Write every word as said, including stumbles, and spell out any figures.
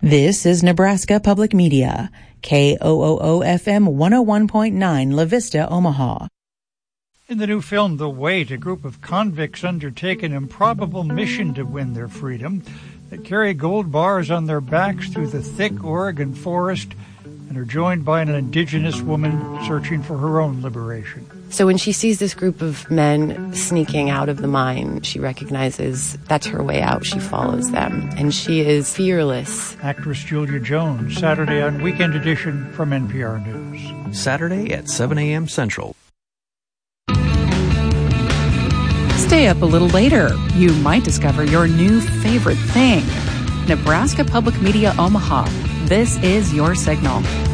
This is Nebraska Public Media, K O O O F M one oh one point nine, La Vista, Omaha. In the new film, The Wait, a group of convicts undertake an improbable mission to win their freedom. They carry gold bars on their backs through the thick Oregon forest and are joined by an indigenous woman searching for her own liberation. So when she sees this group of men sneaking out of the mine, she recognizes that's her way out. She follows them, and she is fearless. Actress Julia Jones, Saturday on Weekend Edition from N P R News. Saturday at seven a.m. Central. Stay up a little later. You might discover your new favorite thing. Nebraska Public Media Omaha. This is your signal.